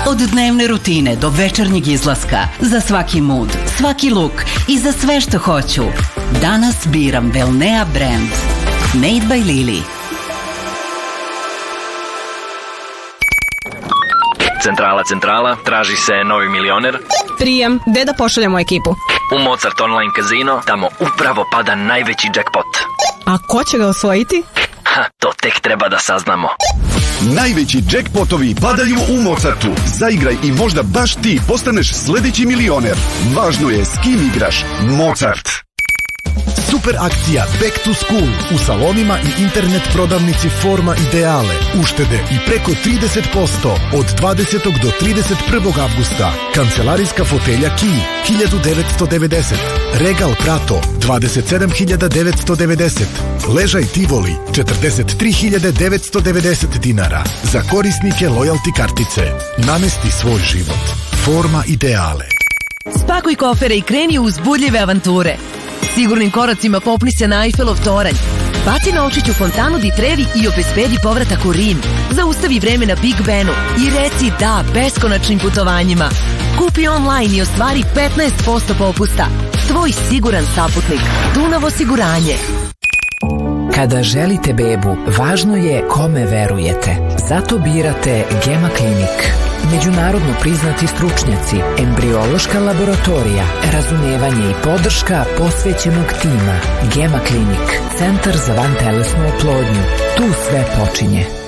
Od dnevne rutine do večernjeg izlaska, za svaki mood, svaki look i za sve što hoću. Danas biram Wellnea brand. Made by Lily. Centrala, traži se novi milioner. Prijem, gde da pošaljemo ekipu? U Mozart Online Casino, tamo upravo pada najveći jackpot. A ko će ga osvojiti? To tek treba da saznamo. Najveći jackpotovi padaju u Mozartu. Zaigraj i možda baš ti postaneš sledeći milioner. Važno je s kim igraš. Mozart. Super akcija Back to School u salonima i internet prodavnici Forma Ideale. Uštede i preko 30% od 20. do 31. avgusta. Kancelarijska fotelja Key 1990. Regal Prato 27.990. Ležaj Tivoli 43.990 dinara. Za korisnike lojalty kartice. Namesti svoj život. Forma Ideale. Spakuj kofere i kreni u uzbudljive avanture. Sigurnim koracima popni se na Eiffelov toranj. Baci novčić u fontanu di Trevi i obezbedi povratak u Rim. Zaustavi vreme na Big Benu i reci da beskonačnim putovanjima. Kupi online i ostvari 15% popusta. Tvoj siguran saputnik. Dunav osiguranje. Kada želite bebu, važno je kome verujete. Zato birate Gema Klinik. Međunarodno priznati stručnjaci, embriološka laboratorija, razumevanje i podrška posvećenog tima. Gema Klinik, centar za vantelesnu oplodnju. Tu sve počinje.